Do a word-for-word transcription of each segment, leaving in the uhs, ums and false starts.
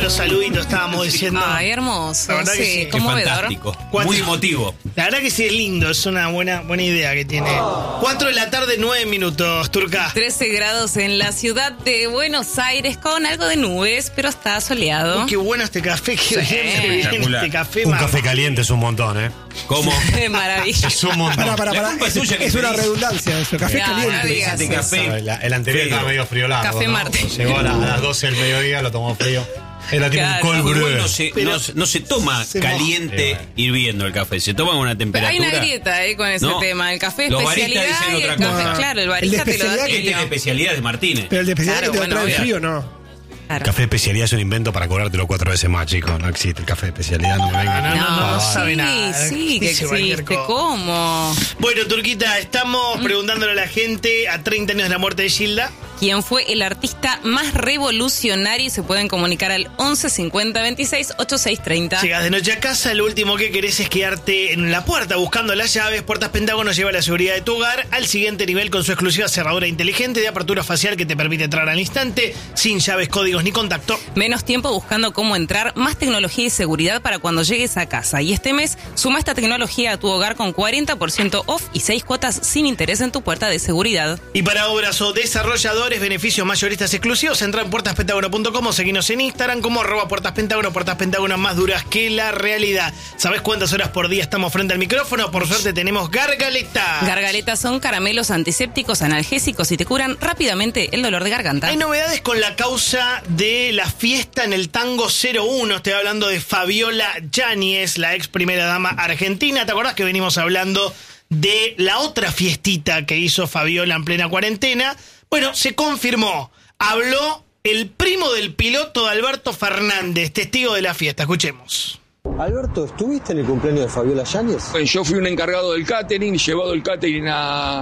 los saluditos estábamos diciendo. Ay, hermoso. La verdad sí, que sí. conmovedor. Fantástico. Cuatro- Muy emotivo. La verdad que sí es lindo, es una buena, buena idea que tiene. Cuatro de la tarde, nueve minutos, Turca. trece grados en la ciudad de Buenos Aires con algo de nubes, pero está soleado. Uy, qué bueno este café, qué Sí. bien que viene Espectacular. este café. Un mamá. café caliente es un montón, ¿eh? ¿Cómo? Qué maravilla. Es un montón. Para, para, La para. culpa Es, es tuya que es una pedís. redundancia eso. Café No, no caliente. digas Este eso. café. El, el anterior Frío. estaba medio frío largo. Café ¿no? Marte. Llegó a, la- a las doce del mediodía, lo tomó frío. Era tipo Claro. un cold brew. Igual no se, Pero- no, se- no se toma Se caliente moja. hirviendo el café, se toma a una Pero temperatura. hay una grieta eh, con ese No, tema. El café los baristas especialidad dicen y el otra café, cosa. claro, el El barista de te lo da especialidad Este es frío. de especialidad de Martínez. Pero el de especialidad Claro, que te bueno, lo trae obvio. frío, no. Claro. Café de especialidad es un invento para cobrártelo cuatro veces más, chicos. No existe el café de especialidad, no me venga. No, no, no, no sí, sabe nada. sí, que Dice cualquier existe. cosa. ¿Cómo? Bueno, Turquita, estamos preguntándole a la gente a treinta años de la muerte de Gilda. ¿Quién fue el artista más revolucionario? Se pueden comunicar al once cincuenta veintiséis ochenta y seis treinta. Llegas de noche a casa, lo último que querés es quedarte en la puerta buscando las llaves. Puertas Pentágono lleva la seguridad de tu hogar al siguiente nivel con su exclusiva cerradura inteligente de apertura facial que te permite entrar al instante, sin llaves, códigos ni contacto. Menos tiempo buscando cómo entrar, más tecnología y seguridad para cuando llegues a casa. Y este mes, suma esta tecnología a tu hogar con cuarenta por ciento off y seis cuotas sin interés en tu puerta de seguridad. Y para obras o desarrolladores, beneficios mayoristas exclusivos, entra en puertas pentágono punto com o seguinos en Instagram como arroba Puertas Pentágono, Puertas Pentágono más duras que la realidad. ¿Sabés cuántas horas por día estamos frente al micrófono? Por suerte tenemos Gargaleta. Gargaletas son caramelos antisépticos, analgésicos y te curan rápidamente el dolor de garganta. Hay novedades con la causa de la fiesta en el Tango cero uno. Estoy hablando de Fabiola Yáñez, la ex primera dama argentina. ¿Te acordás que venimos hablando de la otra fiestita que hizo Fabiola en plena cuarentena? Bueno, se confirmó. Habló el primo del piloto de Alberto Fernández, testigo de la fiesta. Escuchemos. Alberto, ¿estuviste en el cumpleaños de Fabiola Yáñez? Yo fui un encargado del catering, llevado el catering a,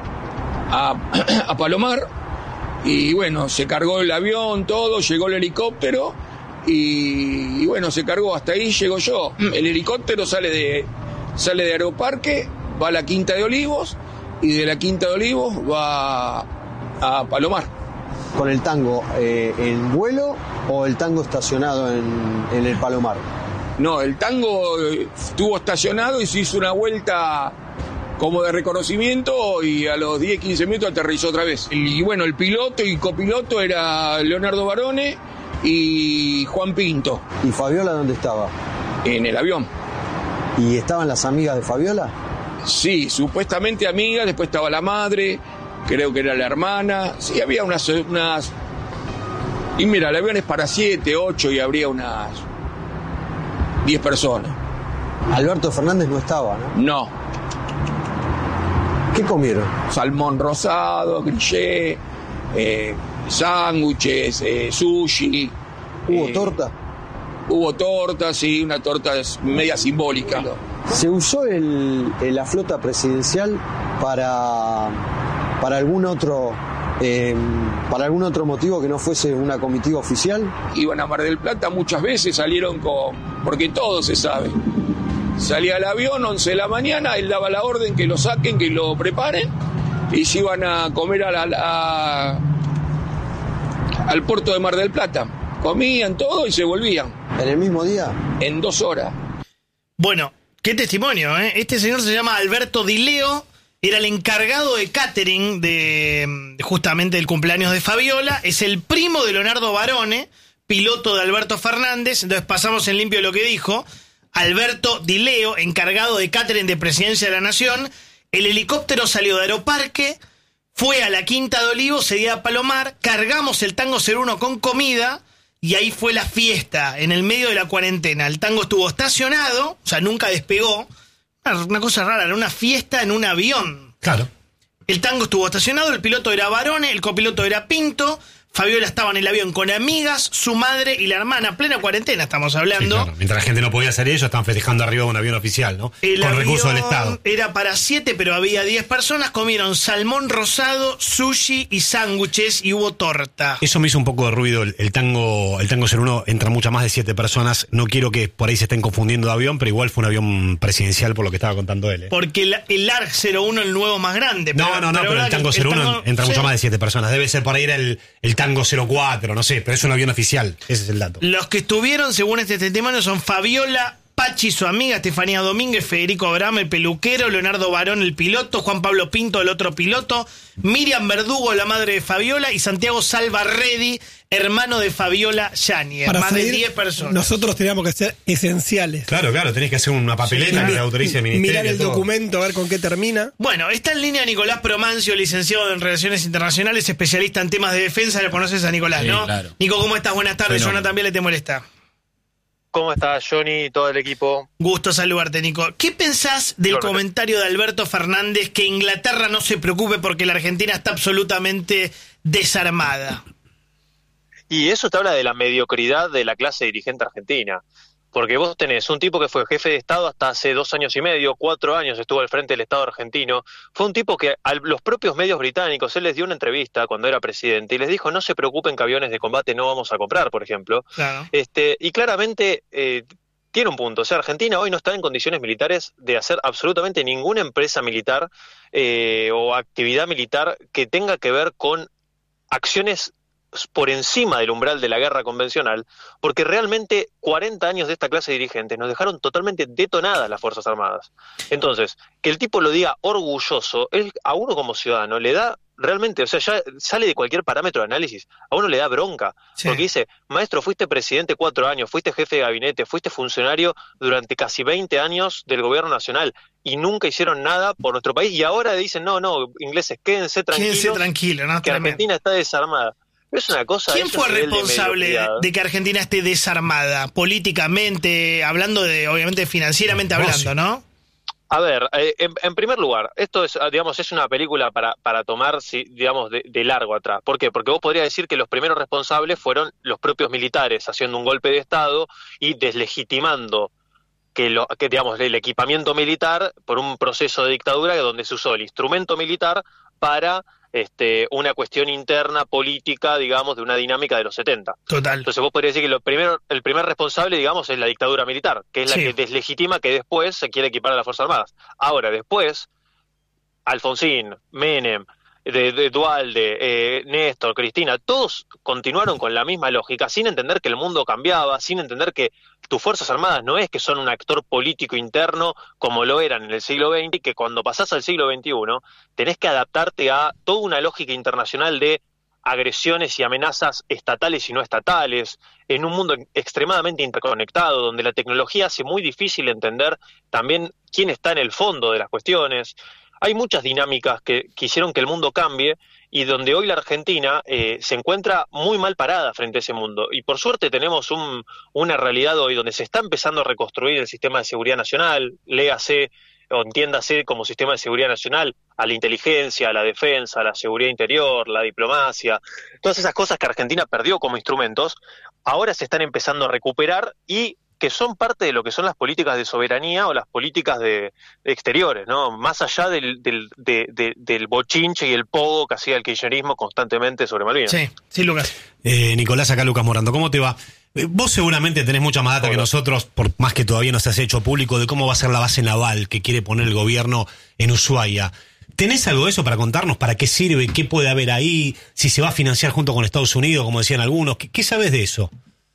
a, a Palomar, y bueno, se cargó el avión, todo, llegó el helicóptero, y, y bueno, se cargó, hasta ahí llego yo. El helicóptero sale de, sale de Aeroparque, va a la Quinta de Olivos, y de la Quinta de Olivos va a Palomar. ¿Con el tango eh, en vuelo o el tango estacionado en, en el Palomar? No, el tango eh, estuvo estacionado y se hizo una vuelta como de reconocimiento y a los diez quince minutos aterrizó otra vez. Y bueno, el piloto y copiloto era Leonardo Barone y Juan Pinto ¿Y Fabiola dónde estaba? en el avión. ¿Y estaban las amigas de Fabiola? Sí, supuestamente amiga, después estaba la madre, creo que era la hermana. Sí, había unas... unas... Y mira, el avión es para siete, ocho y habría unas diez personas. Alberto Fernández no estaba, ¿no? No, ¿Qué comieron? salmón rosado, grillé, eh, sándwiches, eh, sushi. ¿Hubo eh, torta? Hubo torta, sí, una torta media simbólica. ¿Se usó el, el- la flota presidencial para, para algún otro eh, para algún otro motivo que no fuese una comitiva oficial? Iban a Mar del Plata muchas veces, salieron con... porque todo se sabe. Salía el avión, once de la mañana, él daba la orden que lo saquen, que lo preparen, y se iban a comer a la, a- al puerto de Mar del Plata. Comían todo y se volvían ¿En el mismo día? en dos horas. Bueno, qué testimonio, ¿eh? Este señor se llama Alberto Dileo, era el encargado de catering de, de justamente del cumpleaños de Fabiola, es el primo de Leonardo Barone, piloto de Alberto Fernández. Entonces pasamos en limpio lo que dijo Alberto Dileo, encargado de catering de Presidencia de la Nación. El helicóptero salió de Aeroparque, fue a la Quinta de Olivos, se dio a Palomar, cargamos el Tango cero uno con comida y ahí fue la fiesta, en el medio de la cuarentena. El Tango estuvo estacionado, o sea, nunca despegó. Una, una cosa rara, era una fiesta en un avión. Claro. El Tango estuvo estacionado, el piloto era Barone, el copiloto era Pinto, Fabiola estaba en el avión con amigas, su madre y la hermana, plena cuarentena estamos Sí, hablando. claro. Mientras la gente no podía hacer ellos, estaban festejando arriba de un avión oficial, ¿no? El Con avión recursos del Estado. era para siete, pero había diez personas, comieron salmón rosado, sushi y sándwiches y hubo torta. Eso me hizo un poco de ruido. El, el tango el tango cero uno entra muchas más de siete personas. No quiero que por ahí se estén confundiendo de avión, pero igual fue un avión presidencial por lo que estaba contando él. ¿eh? Porque el, el A R cero uno, el nuevo más grande. No, no, no, pero, verdad el tango que cero uno entra sí. mucho más de siete personas. Debe ser por ahí era el, el Tango cero cuatro, no sé, pero es un avión oficial, ese es el dato. Los que estuvieron, según este testimonio, son Fabiola, Pachi, su amiga, Estefanía Domínguez, Federico Abraham, el peluquero, Leonardo Barón, el piloto, Juan Pablo Pinto, el otro piloto, Miriam Verdugo, la madre de Fabiola, y Santiago Salvarredi, hermano de Fabiola Yáñez. Para Más de seguir, diez personas. Nosotros teníamos que ser esenciales. Claro, claro, tenés que hacer una papeleta Sí, que autorice el ministerio. mirar el todo. documento, a ver con qué termina. Bueno, está en línea Nicolás Promancio, licenciado en Relaciones Internacionales, especialista en temas de defensa. Lo conoces a Nicolás, Sí, ¿no? claro. Nico, ¿cómo estás? Buenas tardes. Fenómeno. Jonathan también le te molesta. ¿Cómo estás, Johnny y todo el equipo? Gusto saludarte, Nico. ¿Qué pensás del Igualmente. comentario de Alberto Fernández que Inglaterra no se preocupe porque la Argentina está absolutamente desarmada? Y eso te habla de la mediocridad de la clase dirigente argentina. Porque vos tenés un tipo que fue jefe de Estado hasta hace dos años y medio, cuatro años estuvo al frente del Estado argentino. Fue un tipo que a los propios medios británicos, él les dio una entrevista cuando era presidente y les dijo, no se preocupen que aviones de combate no vamos a comprar, por ejemplo. Claro. Este, y claramente eh, tiene un punto. O sea, Argentina hoy no está en condiciones militares de hacer absolutamente ninguna empresa militar eh, o actividad militar que tenga que ver con acciones por encima del umbral de la guerra convencional, porque realmente cuarenta años de esta clase de dirigentes nos dejaron totalmente detonadas las Fuerzas Armadas. Entonces, que el tipo lo diga orgulloso, él, a uno como ciudadano le da realmente, o sea, ya sale de cualquier parámetro de análisis, a uno le da bronca, Sí. porque dice, maestro, fuiste presidente cuatro años, fuiste jefe de gabinete, fuiste funcionario durante casi veinte años del gobierno nacional, y nunca hicieron nada por nuestro país, y ahora dicen, no, no, ingleses, quédense tranquilos, Quédense tranquilo, ¿no? que Tremendo. Argentina está desarmada. Es una cosa. ¿Quién es un fue nivel de responsable de, mediocridad. de que Argentina esté desarmada? Políticamente, hablando de, obviamente, financieramente hablando, ¿no? A ver, eh, en, en primer lugar, esto es, digamos, es una película para, para tomar, si, digamos, de, de largo atrás. ¿Por qué? Porque vos podrías decir que los primeros responsables fueron los propios militares haciendo un golpe de Estado y deslegitimando que, lo, que digamos, el equipamiento militar por un proceso de dictadura donde se usó el instrumento militar para este, una cuestión interna política, digamos, de una dinámica de los setenta. Total. Entonces vos podrías decir que lo primero, el primer responsable, digamos, es la dictadura militar, que es la Sí. que deslegitima que después se quiere equipar a las Fuerzas Armadas. Ahora, después, Alfonsín, Menem, de, de Dualde, eh, Néstor, Cristina, todos continuaron con la misma lógica, sin entender que el mundo cambiaba, sin entender que tus Fuerzas Armadas no es que son un actor político interno como lo eran en el siglo veinte, y que cuando pasás al siglo veintiuno tenés que adaptarte a toda una lógica internacional de agresiones y amenazas estatales y no estatales, en un mundo extremadamente interconectado, donde la tecnología hace muy difícil entender también quién está en el fondo de las cuestiones. Hay muchas dinámicas que, que hicieron que el mundo cambie y donde hoy la Argentina eh, se encuentra muy mal parada frente a ese mundo. Y por suerte tenemos un, una realidad hoy donde se está empezando a reconstruir el sistema de seguridad nacional, léase o entiéndase como sistema de seguridad nacional a la inteligencia, a la defensa, a la seguridad interior, la diplomacia, todas esas cosas que Argentina perdió como instrumentos, ahora se están empezando a recuperar y que son parte de lo que son las políticas de soberanía o las políticas de, de exteriores, ¿no? Más allá del, del, de, de, del bochinche y el pogo que hacía el kirchnerismo constantemente sobre Malvinas. Sí, sí, Lucas. Eh, Nicolás, acá Lucas Morando, ¿cómo te va? Eh, Vos seguramente tenés mucha más data Hola. que nosotros, por más que todavía no se haya hecho público, de cómo va a ser la base naval que quiere poner el gobierno en Ushuaia. ¿Tenés algo de eso para contarnos? ¿Para qué sirve? ¿Qué puede haber ahí? ¿Si se va a financiar junto con Estados Unidos, como decían algunos? ¿Qué, qué sabes de eso?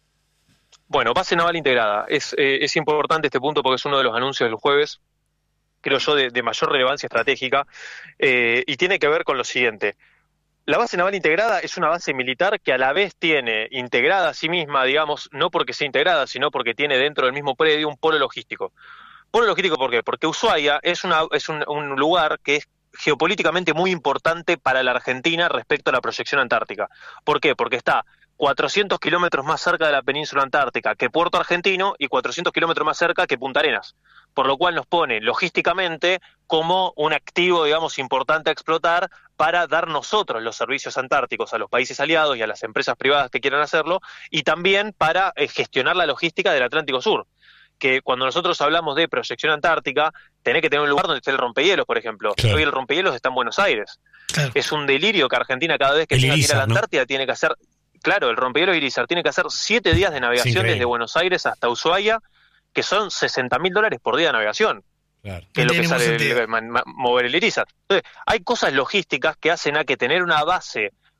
Bueno, base naval integrada. Es, eh, es importante este punto porque es uno de los anuncios del jueves, creo yo, de, de mayor relevancia estratégica, eh, y tiene que ver con lo siguiente. La base naval integrada es una base militar que a la vez tiene integrada a sí misma, digamos, no porque sea integrada, sino porque tiene dentro del mismo predio un polo logístico. ¿Polo logístico por qué? Porque Ushuaia es, una, es un, un lugar que es geopolíticamente muy importante para la Argentina respecto a la proyección antártica. ¿Por qué? Porque está cuatrocientos kilómetros más cerca de la península antártica que Puerto Argentino y cuatrocientos kilómetros más cerca que Punta Arenas, por lo cual nos pone logísticamente como un activo, digamos, importante a explotar para dar nosotros los servicios antárticos a los países aliados y a las empresas privadas que quieran hacerlo, y también para eh, gestionar la logística del Atlántico Sur, que cuando nosotros hablamos de proyección antártica, tenés que tener un lugar donde esté el rompehielos, por ejemplo. Claro. Hoy el rompehielos está en Buenos Aires. Claro. Es un delirio que Argentina cada vez que El tenga que ir a la Irizar, ¿no? Antártida tiene que hacer... Claro, el rompehielos Irizar tiene que hacer siete días de navegación increíble. desde Buenos Aires hasta Ushuaia, que son sesenta mil dólares por día de navegación, Claro. que es No lo que tiene sale ningún el- sentido. ma- ma- mover el Irizar. Entonces, hay cosas logísticas que hacen a que tener una base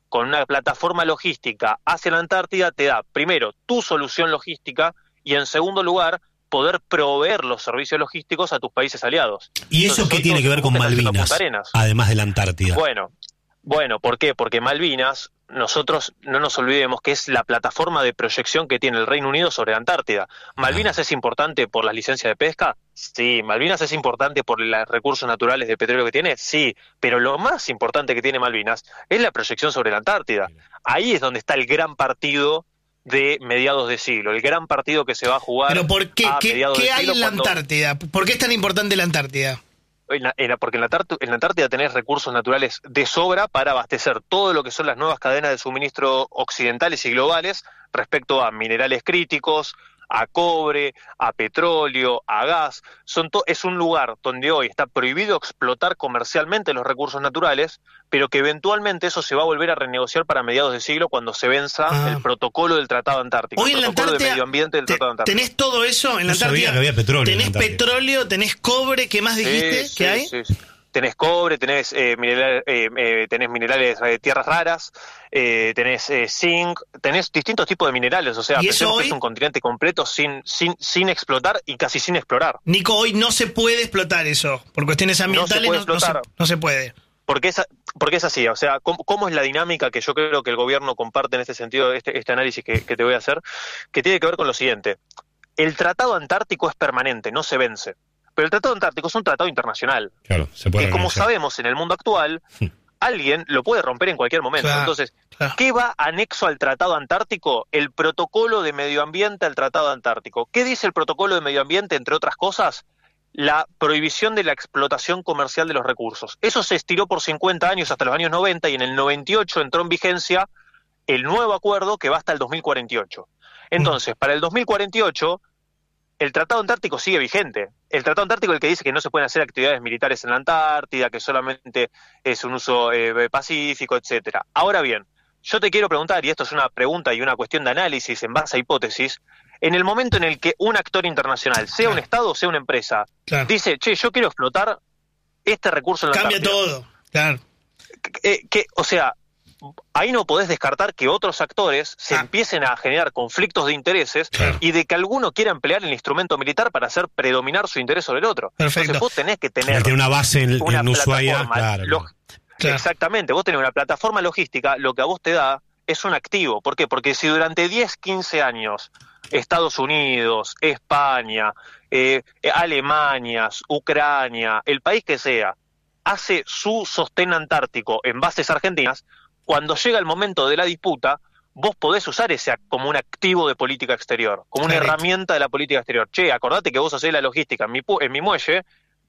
con una plataforma logística hacia la Antártida te da, primero, tu solución logística y, en segundo lugar, poder proveer los servicios logísticos a tus países aliados. ¿Y eso Entonces, qué tiene que ver con Malvinas, además de la Antártida? Bueno, bueno, ¿por qué? Porque Malvinas, nosotros no nos olvidemos que es la plataforma de proyección que tiene el Reino Unido sobre la Antártida. ¿Malvinas ah. es importante por las licencias de pesca? Sí. ¿Malvinas es importante por los recursos naturales de petróleo que tiene? Sí. Pero lo más importante que tiene Malvinas es la proyección sobre la Antártida. Ahí es donde está el gran partido de mediados de siglo, el gran partido que se va a jugar. ¿Pero por qué? a ¿Qué, mediados ¿qué de hay siglo en la cuando... Antártida? ¿Por qué es tan importante la Antártida? En la, en la, porque en la, en la Antártida tenés recursos naturales de sobra para abastecer todo lo que son las nuevas cadenas de suministro occidentales y globales respecto a minerales críticos, a cobre, a petróleo, a gas. Son to- es un lugar donde hoy está prohibido explotar comercialmente los recursos naturales, pero que eventualmente eso se va a volver a renegociar para mediados de siglo cuando se venza ah. el protocolo del Tratado Antártico, hoy el protocolo de medio ambiente del te, Tratado Antártico. ¿Tenés todo eso en la no Antártida? Sabía que había petróleo. ¿Tenés petróleo, tenés cobre? ¿Qué más dijiste sí, que sí, hay? Sí, sí. Tenés cobre, tenés, eh, mineral, eh, eh, tenés minerales de eh, tierras raras, eh, tenés eh, zinc, tenés distintos tipos de minerales. O sea, pensemos hoy... que es un continente completo sin, sin, sin explotar y casi sin explorar. Nico, hoy no se puede explotar eso. Por cuestiones ambientales no se puede. No, no, se, no se puede. Porque es, porque es así, o sea, ¿cómo, ¿cómo es la dinámica que yo creo que el gobierno comparte en este sentido, este, este análisis que, que te voy a hacer, que tiene que ver con lo siguiente. El Tratado Antártico es permanente, no se vence. Pero el Tratado Antártico es un tratado internacional. Claro, se puede que como renunciar. sabemos en el mundo actual, alguien lo puede romper en cualquier momento. Claro, Entonces, claro. ¿qué va anexo al Tratado Antártico? El protocolo de medio ambiente al Tratado Antártico. ¿Qué dice el protocolo de medio ambiente, entre otras cosas? La prohibición de la explotación comercial de los recursos. Eso se estiró por cincuenta años hasta los años noventa y en el noventa y ocho entró en vigencia el nuevo acuerdo que va hasta el dos mil cuarenta y ocho. Entonces, para el dos mil cuarenta y ocho, el Tratado Antártico sigue vigente. El Tratado Antártico es el que dice que no se pueden hacer actividades militares en la Antártida, que solamente es un uso eh, pacífico, etcétera. Ahora bien, yo te quiero preguntar, y esto es una pregunta y una cuestión de análisis en base a hipótesis, en el momento en el que un actor internacional, sea un Estado o sea una empresa, claro. dice, che, yo quiero explotar este recurso en la Cambia Antártida. todo, claro. Que, que, o sea, ahí no podés descartar que otros actores se ah. empiecen a generar conflictos de intereses claro. y de que alguno quiera emplear el instrumento militar para hacer predominar su interés sobre el otro. Perfecto. Entonces vos tenés que tener Tiene una base en, una en Ushuaia. Claro, log- claro. Exactamente, vos tenés una plataforma logística, lo que a vos te da es un activo. ¿Por qué? Porque si durante diez, quince años Estados Unidos, España, eh, Alemania, Ucrania, el país que sea, hace su sostén antártico en bases argentinas, cuando llega el momento de la disputa, vos podés usar ese como un activo de política exterior, como una Correcto. herramienta de la política exterior. Che, acordate que vos hacés la logística en mi, en mi muelle,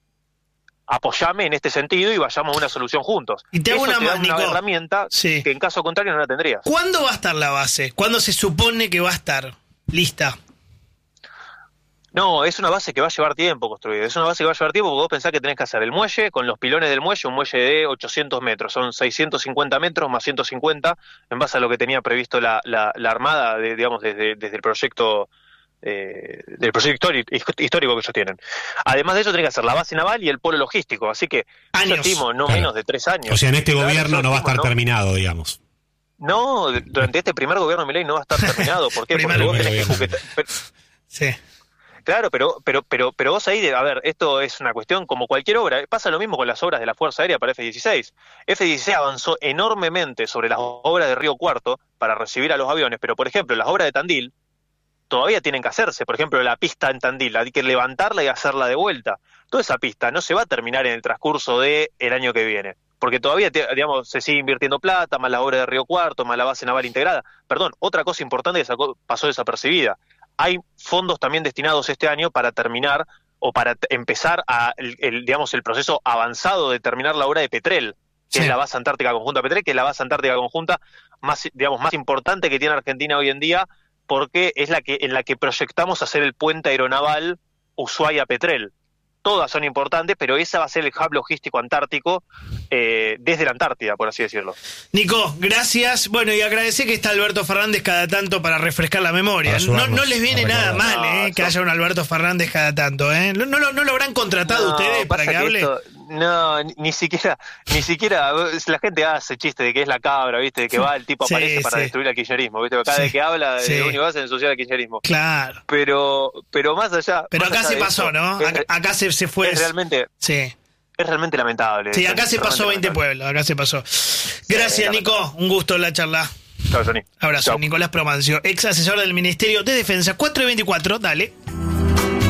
apoyame en este sentido y vayamos a una solución juntos. Y te hago Eso una, te da más, una Nico. herramienta sí. que en caso contrario no la tendrías. ¿Cuándo va a estar la base? ¿Cuándo se supone que va a estar lista? No, es una base que va a llevar tiempo construir. Es una base que va a llevar tiempo porque vos pensás que tenés que hacer el muelle con los pilones del muelle, un muelle de ochocientos metros. Son seiscientos cincuenta metros más ciento cincuenta en base a lo que tenía previsto la, la, la Armada, de, digamos, desde, desde el proyecto eh, del proyecto histórico, histórico que ellos tienen. Además de eso, tenés que hacer la base naval y el polo logístico. Así que, años. yo estimo no claro. menos de tres años. O sea, en este claro, gobierno no va a estar ¿no? terminado, digamos. No, durante este primer gobierno de Milei no va a estar terminado. ¿Por qué? Porque vos tenés que juguetar. Sí. Claro, pero, pero, pero, pero vos ahí, a ver, esto es una cuestión como cualquier obra. Pasa lo mismo con las obras de la Fuerza Aérea para F dieciséis. F dieciséis avanzó enormemente sobre las obras de Río Cuarto para recibir a los aviones, pero por ejemplo, las obras de Tandil todavía tienen que hacerse. Por ejemplo, la pista en Tandil, hay que levantarla y hacerla de vuelta. Toda esa pista no se va a terminar en el transcurso del año que viene, porque todavía, digamos, se sigue invirtiendo plata, más la obra de Río Cuarto, más la base naval integrada. Perdón, otra cosa importante que sacó, pasó desapercibida. Hay fondos también destinados este año para terminar o para t- empezar a, el, el, digamos, el proceso avanzado de terminar la obra de Petrel, que sí. es la base antártica conjunta Petrel, que es la base antártica conjunta más, digamos, más importante que tiene Argentina hoy en día, porque es la que en la que proyectamos hacer el puente aeronaval Ushuaia-Petrel. Todas son importantes, pero esa va a ser el hub logístico antártico eh, desde la Antártida, por así decirlo. Nico, gracias. Bueno, y agradecer que está Alberto Fernández cada tanto para refrescar la memoria. No, no les viene nada mal eh, no, que no. haya un Alberto Fernández cada tanto. ¿eh? ¿No, no, no lo habrán contratado no, ustedes para que, que hable? Esto... No, ni, ni siquiera, ni siquiera, la gente hace chiste de que es la cabra, ¿viste? De que va el tipo Sí, aparece para sí. destruir al kirchnerismo, ¿viste? Cada Sí, vez que habla, sí. lo único que hace es ensuciar al kirchnerismo. Claro. Pero, pero más allá. Pero más acá allá se de pasó, eso, ¿no? es- Acá, acá se, se fue. es realmente, Sí. es realmente lamentable. Sí, Es acá se pasó realmente veinte pueblos, acá se pasó. Gracias, Nico. Un gusto la charla. lamentable. Chao, Johnny. Abrazo. Chao. Nicolás Promancio, ex asesor del Ministerio de Defensa. cuatro y veinticuatro, dale.